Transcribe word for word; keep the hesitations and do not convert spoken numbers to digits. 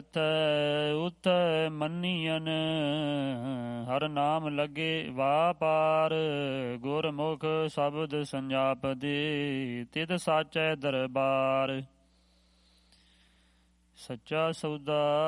ਜਥੈ ਉਥੈ ਮੰਨੀਅਨ। ਹਰ ਨਾਮ ਲੱਗੇ ਵਾਪਾਰ, ਗੁਰਮੁਖ ਸ਼ਬਦ ਸੰਜਾਪਦੇ, ਤਿਤ ਸਾਚੈ ਦਰਬਾਰ। ਸੱਚਾ ਸੌਦਾ